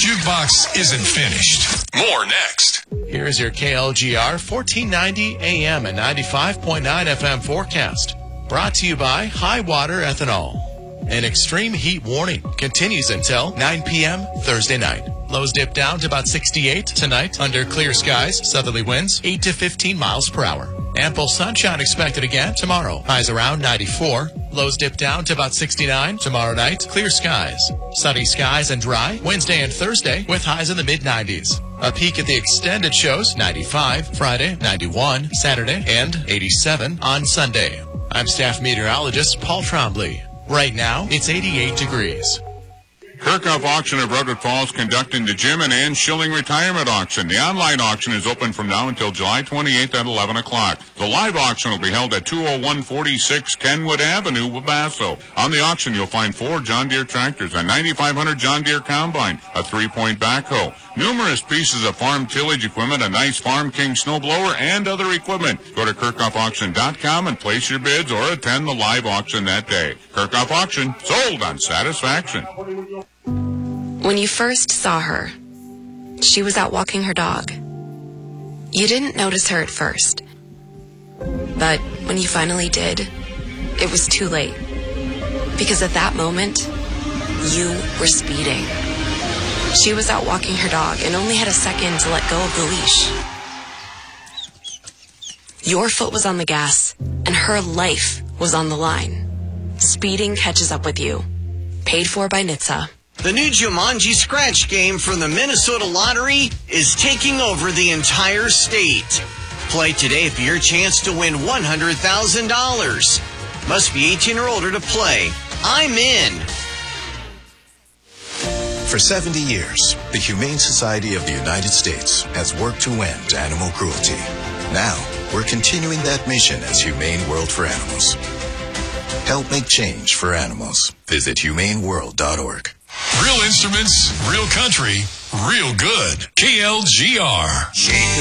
Jukebox isn't finished. More next. Here's your KLGR 1490 AM and 95.9 FM forecast. Brought to you by High Water Ethanol. An extreme heat warning continues until 9 p.m. Thursday night. Lows dip down to about 68 tonight under clear skies, southerly winds 8 to 15 miles per hour. Ample sunshine expected again tomorrow. Highs around 94. Lows dip down to about 69 tomorrow night. Clear skies, sunny skies and dry Wednesday and Thursday with highs in the mid-90s. A peak at the extended shows 95 Friday, 91 Saturday, and 87 on Sunday. I'm staff meteorologist Paul Trombley. Right now, it's 88 degrees. Kirkhoff Auction of Redwood Falls conducting the Jim and Ann Schilling Retirement Auction. The online auction is open from now until July 28th at 11 o'clock. The live auction will be held at 20146 Kenwood Avenue, Wabasso. On the auction, you'll find 4 John Deere tractors, a 9500 John Deere combine, a 3-point backhoe, numerous pieces of farm tillage equipment, a nice Farm King snowblower, and other equipment. Go to KirkhoffAuction.com and place your bids or attend the live auction that day. Kirkhoff Auction, sold on satisfaction. When you first saw her, she was out walking her dog. You didn't notice her at first. But when you finally did, it was too late. Because at that moment, you were speeding. She was out walking her dog and only had a second to let go of the leash. Your foot was on the gas, and her life was on the line. Speeding catches up with you. Paid for by NHTSA. The new Jumanji Scratch game from the Minnesota Lottery is taking over the entire state. Play today for your chance to win $100,000. Must be 18 or older to play. I'm in. For 70 years, the Humane Society of the United States has worked to end animal cruelty. Now, we're continuing that mission as Humane World for Animals. Help make change for animals. Visit humaneworld.org. Real instruments, real country, real good. KLGR.